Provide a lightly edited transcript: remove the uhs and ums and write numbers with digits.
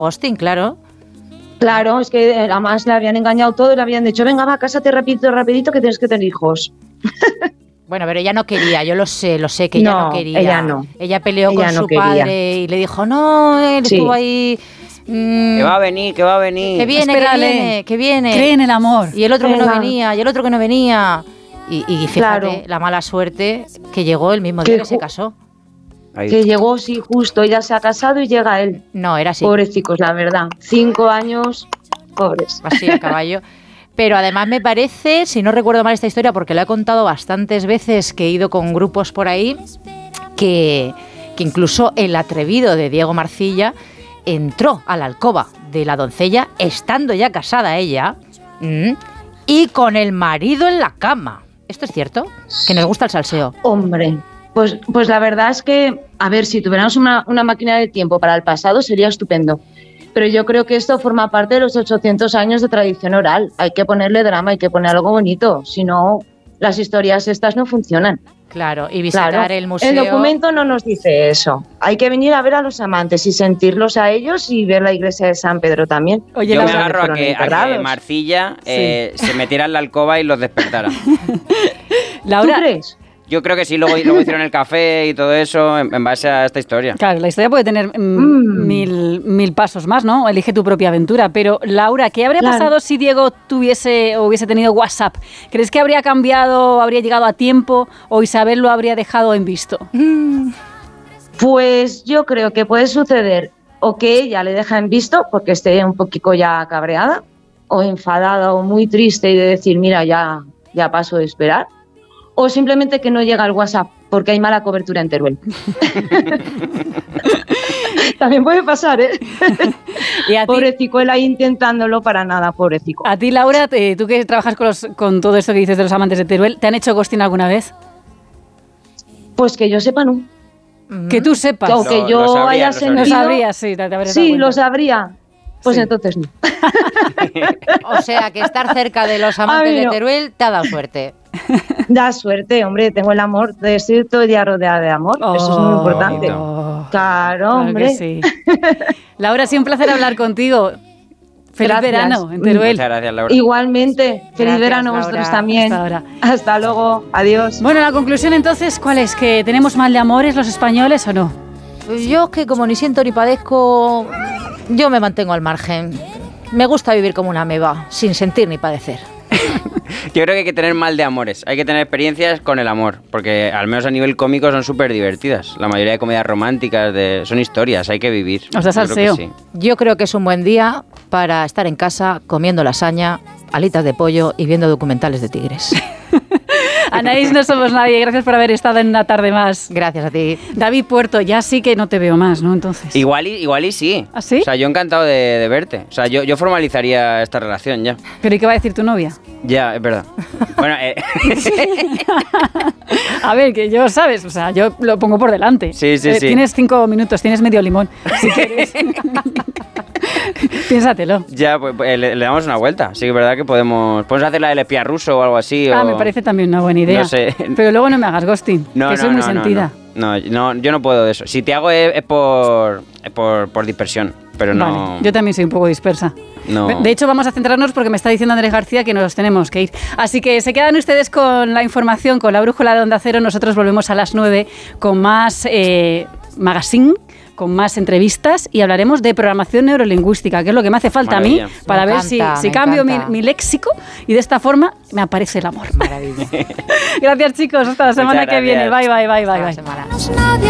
Hosting, claro. Claro, es que además le habían engañado todo y le habían dicho, venga, va, cásate rapidito que tienes que tener hijos. Bueno, pero ella no quería, yo lo sé que ella no quería. Ella no. Ella peleó con su padre y le dijo, no, él estuvo ahí... Que va a venir. Que viene. Cree en el amor. Y el otro que no venía, Y fíjate, claro, la mala suerte que llegó el mismo día que se casó. Ahí. Que llegó, sí, justo, ella se ha casado y llega él. No, era así. Pobrecicos, la verdad. 5 años, pobres. Así a caballo. Pero además me parece, si no recuerdo mal esta historia, porque lo he contado bastantes veces que he ido con grupos por ahí, que incluso el atrevido de Diego Marcilla entró a la alcoba de la doncella, estando ya casada ella, y con el marido en la cama. ¿Esto es cierto? Que nos gusta el salseo. Hombre, pues la verdad es que, a ver, si tuviéramos una máquina de tiempo para el pasado sería estupendo. Pero yo creo que esto forma parte de los 800 años de tradición oral. Hay que ponerle drama, hay que poner algo bonito. Si no, las historias estas no funcionan. Claro, y visitar el museo. El documento no nos dice eso. Hay que venir a ver a los amantes y sentirlos a ellos y ver la iglesia de San Pedro también. Oye, yo me agarro a que Marcilla se metiera en la alcoba y los despertara. Laura, ¿tú crees? Yo creo que sí, luego hicieron el café y todo eso en base a esta historia. Claro, la historia puede tener mil pasos más, ¿no? Elige tu propia aventura. Pero, Laura, ¿qué habría pasado si Diego hubiese tenido WhatsApp? ¿Crees que habría cambiado, habría llegado a tiempo o Isabel lo habría dejado en visto? Pues yo creo que puede suceder o que ella le deja en visto porque esté un poquito ya cabreada o enfadada o muy triste y de decir, mira, ya paso de esperar. O simplemente que no llega el WhatsApp porque hay mala cobertura en Teruel. También puede pasar, ¿eh? ¿Y a ti? Pobrecico, él ahí intentándolo para nada, pobrecico. A ti, Laura, tú que trabajas con todo esto que dices de los amantes de Teruel, ¿te han hecho ghosting alguna vez? Pues que yo sepa, no. Que tú sepas. O que yo haya sentido... Lo sabrías, sí. Sí, lo sabría. Pues sí. Entonces no. O sea, que estar cerca de los amantes de Teruel te ha dado suerte. Da suerte, hombre, tengo el amor, estoy todo el día rodeada de amor, eso es muy importante. Claro, hombre. Que sí. Laura, ha sido un placer hablar contigo. Feliz verano en Teruel. Muchas gracias, Laura. Igualmente, feliz verano a vosotros también. Hasta luego, adiós. Bueno, la conclusión entonces, ¿cuál es? ¿Que tenemos mal de amores los españoles o no? Pues yo que como ni siento ni padezco, yo me mantengo al margen. Me gusta vivir como una ameba, sin sentir ni padecer. Yo creo que hay que tener mal de amores, hay que tener experiencias con el amor, porque al menos a nivel cómico son súper divertidas. La mayoría de comedias románticas son historias, hay que vivir. O sea, salseo. Sí. Yo creo que es un buen día para estar en casa comiendo lasaña, alitas de pollo y viendo documentales de tigres. Anaís, no somos nadie. Gracias por haber estado en una tarde más. Gracias a ti. David Puerto, ya sí que no te veo más, ¿no? Entonces. Igual y sí. ¿Ah, sí? O sea, yo encantado de verte. O sea, yo formalizaría esta relación ya. ¿Pero y qué va a decir tu novia? Ya, es verdad. Bueno, A ver, que yo, ¿sabes? O sea, yo lo pongo por delante. Sí. Tienes 5 minutos, tienes medio limón, si quieres. Piénsatelo. Ya, pues le damos una vuelta. Sí que es verdad que podemos hacer la del espía ruso o algo así. Me parece también una buena idea. No sé. Pero luego no me hagas ghosting, que soy muy sentida. No, yo no puedo de eso. Si te hago es por dispersión, pero no... Vale, yo también soy un poco dispersa. No. De hecho, vamos a centrarnos porque me está diciendo Andrés García que nos tenemos que ir. Así que se quedan ustedes con la información, con la brújula de Onda Cero. Nosotros volvemos a las 9 con más magazine, con más entrevistas y hablaremos de programación neurolingüística, que es lo que me hace falta Maravilla. a mí para ver si cambio mi léxico y de esta forma me aparece el amor. Maravilla. Gracias, chicos. Hasta la semana que viene. Bye. Hasta la semana.